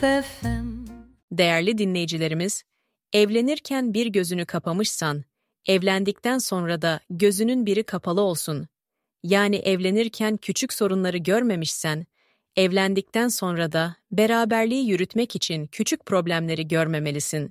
FM. Değerli dinleyicilerimiz, evlenirken bir gözünü kapamışsan, evlendikten sonra da gözünün biri kapalı olsun. Yani evlenirken küçük sorunları görmemişsen, evlendikten sonra da beraberliği yürütmek için küçük problemleri görmemelisin.